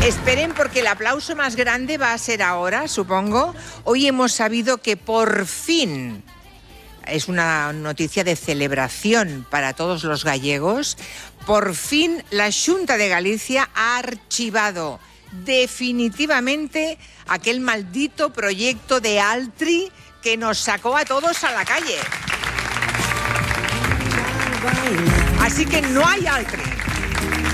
Esperen porque el aplauso más grande va a ser ahora, supongo. Hoy hemos sabido que por fin, es una noticia de celebración para todos los gallegos, por fin la Xunta de Galicia ha archivado definitivamente aquel maldito proyecto de Altri que nos sacó a todos a la calle. Así que no hay Altri.